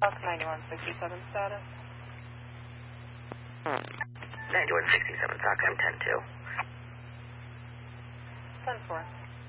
Fox 9167 status. 9167, Fox, I'm 10-2. 10-4.